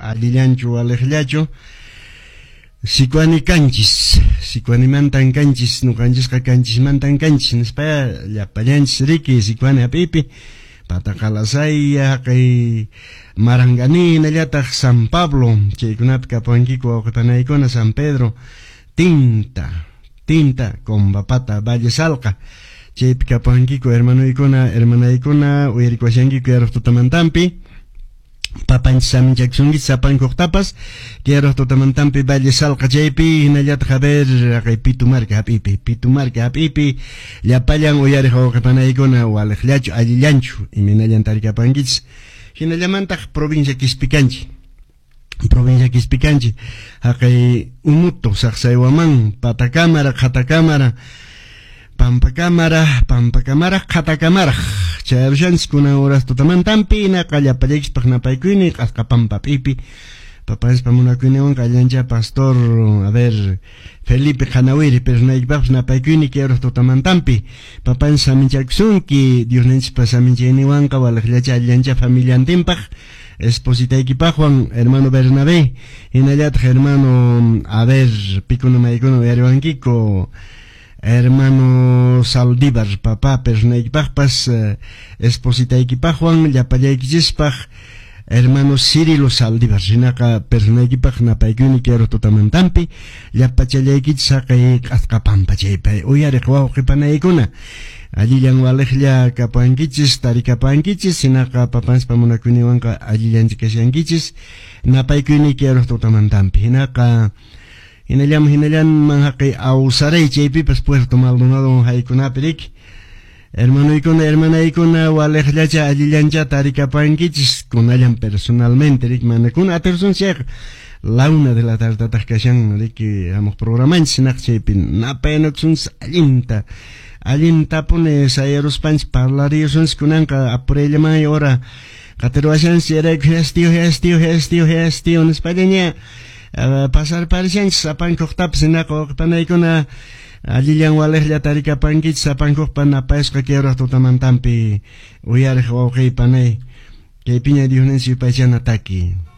alillanchu alegliachu sikuani mantan kanchis nukanchis mantan kanchis nispa llapallanchis riki sikuani apipi patakalasaya kay maranganina llataq San Pablo chaykunapi kapuankiku wawqipanaykuna San Pedro tinta Combapata Valle Salca chaypi kapuankiku hermanaykuna uyarikwashankiku yaruq tutamantampi papanchis saminchaksunkichis sapankuqtapas yaruq tutamantampi Valle Salca chaypi hinallataq haber Pitu Marca hapipi llapallan uyariq wawqipanaykuna waleqllachu allillanchu iminallan tarikapankichis hinallamantaq provincia Quispicanchi haqay Umuto Sacsayhuamán Patacámara Qatacámara Pampacámara Qatacámara chayarushanchis kunan horas tutamantampi naqa llapallaykispaq napaykuyni qasqa pampapipi papanispa munakuyniwanqa allancha pastor Felipe Qanawiri personaykipaqpas napaykuyni kay tutamantampi papanis saminchakusunki Diosninchikpa saminchayniwanqa waleqllacha allancha familiantinpaq espositaykipaqwan hermano Bernabé hinallataq hermano pikuna maykuna uyariwankiku hermano Saldívar papá personaykipaqpas espositaykipaqwan llapallaykichispa hermano Cirilo Saldívar hinaqa personaykipaq napaykuyni kay tutamantampi llapachallaykichis haqay qasqapampa chaypay uyariq wawqipanaykuna allillan waleqlla kapuankichis tarikapankichis hinaqa papanispa munakuyniwanqa allillanchik kashankichis napaykuyni kay tutamantampi hinallan haqay awsaray chaypipas Puerto Maldonado haykunapi riki hermanaykuna waleqllacha allillancha tarikapankichis kunallan personalmente riki manakuna atersunsiaq la 1 de la tarde kashan riki hamuq programanchis hinaqa chaypi napayanakusunchis allinta pune sayaruspanchis parlariusunchis kunanqa apurayllaman hora qatiruwashanchis hestiyo nispallaña pasar parishanchis sapankuqtapas hinaqa wawqipanaykuna allillan waleqlla tarikapankichis sapankuqpa napayasqa kay tutamantampi uyariq wawqiypanay kaypiña Diosninchik yupaychana taki